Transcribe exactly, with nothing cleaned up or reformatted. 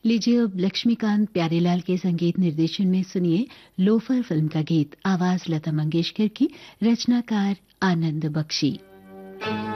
लीजिए अब लक्ष्मीकांत प्यारेलाल के संगीत निर्देशन में सुनिए लोफर फिल्म का गीत, आवाज लता मंगेशकर की, रचनाकार आनंद बख्शी।